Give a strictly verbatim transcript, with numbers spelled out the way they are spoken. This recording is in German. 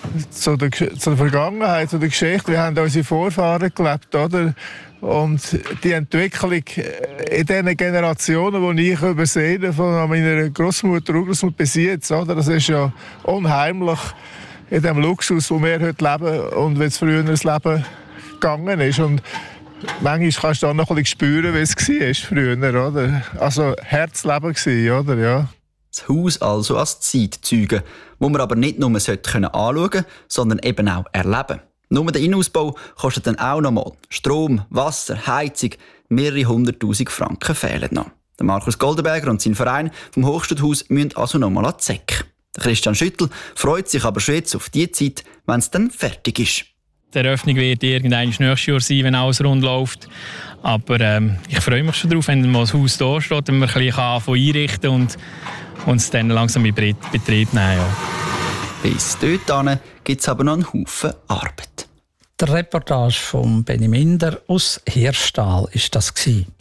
zu der, zu der Vergangenheit, zu der Geschichte. Wir haben unsere Vorfahren gelebt, oder? Und die Entwicklung in den Generationen, die ich übersehe, von meiner Großmutter und Großmutter bis jetzt, oder? Das ist ja unheimlich in dem Luxus, wo wir heute leben und wie es früher das Leben gegangen ist. Und manchmal kannst du auch noch ein bisschen spüren, wie es war früher, oder? Also Herzleben war, oder? Ja. Das Haus also als Zeitzeuge, wo man aber nicht nur anschauen können, sondern eben auch erleben. Nur der Innenausbau kostet dann auch nochmal. Strom, Wasser, Heizung, mehrere hunderttausend Franken fehlen noch. Der Markus Goldenberger und sein Verein vom Hochstadthaus müssen also nochmal an die Säcke. Der Christian Schüttel freut sich aber schon jetzt auf die Zeit, wenn es dann fertig ist. Die Eröffnung wird irgendwann nächstes Jahr sein, wenn alles rund läuft. Aber ähm, ich freue mich schon darauf, wenn dann mal das Haus da steht und man ein bisschen anfangen einrichten und uns dann langsam in Betrieb nehmen. Ja. Bis dorthin gibt es aber noch einen Haufen Arbeit. Die Reportage von Benny Minder aus Hirschtal war das.